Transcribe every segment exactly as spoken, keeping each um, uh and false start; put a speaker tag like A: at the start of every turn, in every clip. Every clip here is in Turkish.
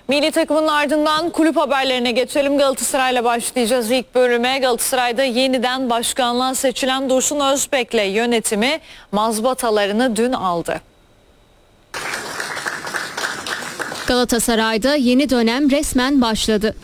A: Milli takımın ardından kulüp haberlerine geçelim. Galatasaray'la başlayacağız ilk bölüme. Galatasaray'da yeniden başkanlığa seçilen Dursun Özbek'le yönetimi mazbatalarını dün aldı.
B: Galatasaray'da yeni dönem resmen başladı.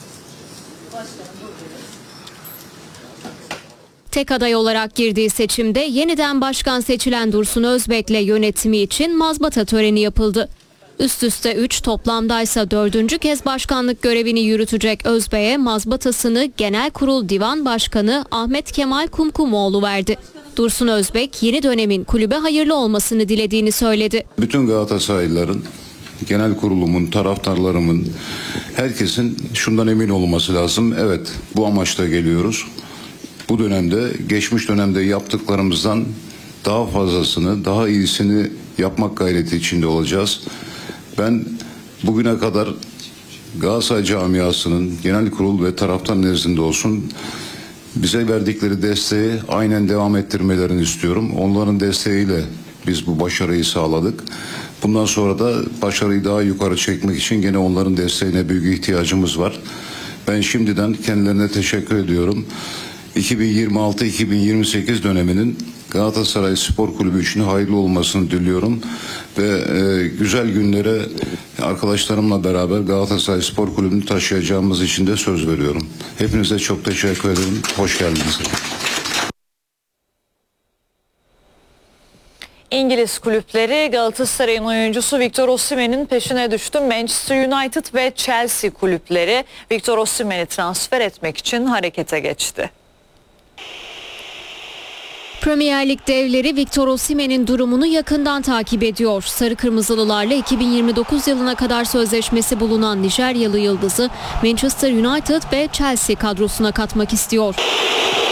B: Tek aday olarak girdiği seçimde yeniden başkan seçilen Dursun Özbek'le yönetimi için mazbata töreni yapıldı. Üst üste üç, toplamdaysa dördüncü kez başkanlık görevini yürütecek Özbek'e mazbatasını Genel Kurul Divan Başkanı Ahmet Kemal Kumkumoğlu verdi. Dursun Özbek yeni dönemin kulübe hayırlı olmasını dilediğini söyledi.
C: Bütün Galatasaraylıların, genel kurulumun, taraftarlarımın, herkesin şundan emin olması lazım. Evet, bu amaçla geliyoruz. Bu dönemde, geçmiş dönemde yaptıklarımızdan daha fazlasını, daha iyisini yapmak gayreti içinde olacağız. Ben bugüne kadar Galatasaray camiasının genel kurul ve taraftar nezdinde olsun bize verdikleri desteği aynen devam ettirmelerini istiyorum. Onların desteğiyle biz bu başarıyı sağladık. Bundan sonra da başarıyı daha yukarı çekmek için gene onların desteğine büyük ihtiyacımız var. Ben şimdiden kendilerine teşekkür ediyorum. iki bin yirmi altı iki bin yirmi sekiz döneminin Galatasaray Spor Kulübü için hayırlı olmasını diliyorum ve e, güzel günlere arkadaşlarımla beraber Galatasaray Spor Kulübü'nü taşıyacağımız için de söz veriyorum. Hepinize çok teşekkür ederim. Hoş geldiniz.
A: İngiliz kulüpleri Galatasaray'ın oyuncusu Victor Osimhen'in peşine düştü. Manchester United ve Chelsea kulüpleri Victor Osimhen'i transfer etmek için harekete geçti.
B: Premier Lig devleri Victor Osimhen'in durumunu yakından takip ediyor. Sarı Kırmızılılarla iki bin yirmi dokuz yılına kadar sözleşmesi bulunan Nijeryalı yıldızı Manchester United ve Chelsea kadrosuna katmak istiyor.